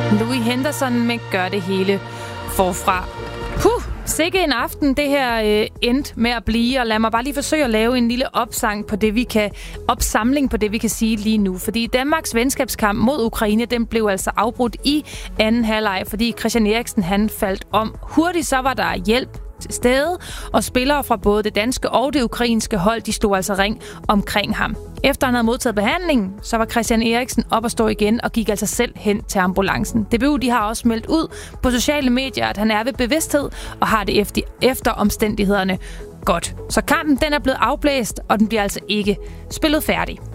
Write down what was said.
Louis Henderson med Gør det hele forfra. Sikke en aften, det her endte med at blive, og lad mig bare lige forsøge at lave en lille opsamling på det, vi kan sige lige nu. Fordi Danmarks venskabskamp mod Ukraine, den blev altså afbrudt i anden halvleg, fordi Christian Eriksen, han faldt om. Hurtigt så var der hjælp til stede, og spillere fra både det danske og det ukrainske hold, de stod altså ring omkring ham. Efter han havde modtaget behandlingen, så var Christian Eriksen op at stå igen og gik altså selv hen til ambulancen. DBU, de har også meldt ud på sociale medier, at han er ved bevidsthed og har det efter omstændighederne godt. Så kampen, den er blevet afblæst, og den bliver altså ikke spillet færdig.